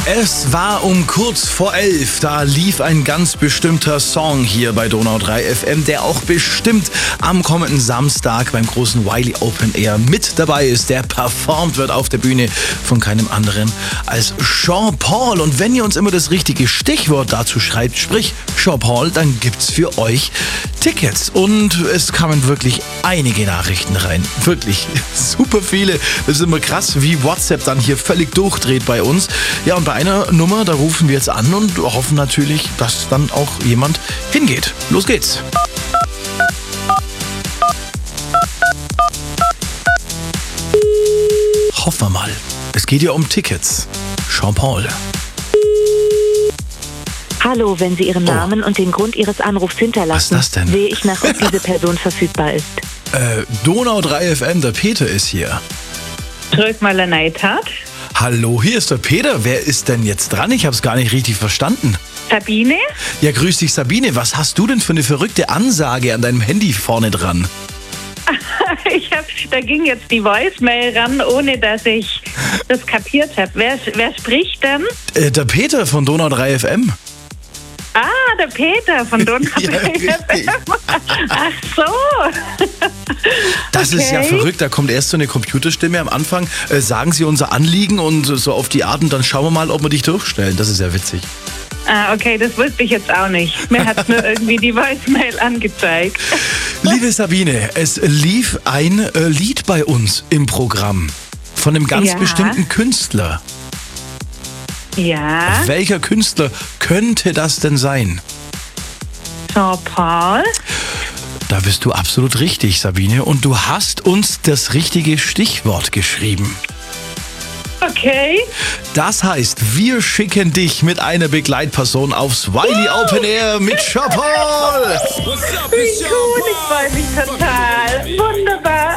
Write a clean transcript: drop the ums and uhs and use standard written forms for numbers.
Es war um kurz vor 11, da lief ein ganz bestimmter Song hier bei Donau 3 FM, der auch bestimmt am kommenden Samstag beim großen Wiley Open Air mit dabei ist. Der performt wird auf der Bühne von keinem anderen als Sean Paul. Und wenn ihr uns immer das richtige Stichwort dazu schreibt, sprich Sean Paul, dann gibt's für euch Tickets. Und es kamen wirklich einige Nachrichten rein. Wirklich super viele. Das ist immer krass, wie WhatsApp dann hier völlig durchdreht bei uns. Ja, und bei einer Nummer, da rufen wir jetzt an und hoffen natürlich, dass dann auch jemand hingeht. Los geht's. Hoffen wir mal. Es geht ja um Tickets. Sean Paul. Hallo, wenn Sie Ihren Namen und den Grund Ihres Anrufs hinterlassen, Was ist das denn? sehe ich nach, ob diese Person verfügbar ist. Donau 3 FM, der Peter ist hier. Drück mal eine Neidhardt. Hallo, hier ist der Peter. Wer ist denn jetzt dran? Ich hab's gar nicht richtig verstanden. Sabine? Ja, grüß dich Sabine. Was hast du denn für eine verrückte Ansage an deinem Handy vorne dran? Da ging jetzt die Voicemail ran, ohne dass ich das kapiert habe. Wer spricht denn? Der Peter von Donau 3 FM. Ah, der Peter von Donau 3 richtig. Ach so. Das ist ja Okay. verrückt. Da kommt erst so eine Computerstimme am Anfang. Sagen Sie unser Anliegen und so auf die Art und dann schauen wir mal, ob wir dich durchstellen. Das ist ja witzig. Ah, okay, das wusste ich jetzt auch nicht. Mir hat nur irgendwie die Voicemail angezeigt. Liebe Sabine, es lief ein Lied bei uns im Programm von einem ganz Ja. bestimmten Künstler. Ja, Welcher Künstler könnte das denn sein? Sean Paul. Da bist du absolut richtig, Sabine. Und du hast uns das richtige Stichwort geschrieben. Okay. Das heißt, wir schicken dich mit einer Begleitperson aufs Wiley Open Air mit Sean Paul. Wie gut, ich freue mich total. Wunderbar.